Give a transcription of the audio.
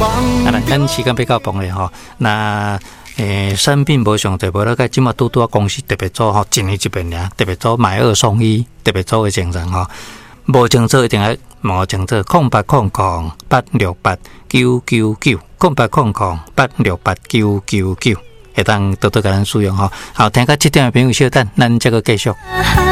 咱时间比较长咧吼，那产品无上特别了，个即马拄拄公司特别做吼，一年一遍俩，特别做买二送一，特别做嘅精神吼，无清楚一定要无清楚，0800-868-999，0800-868-999，会当多多甲咱使用吼。好，听到这点嘅朋友稍等，咱再个继续。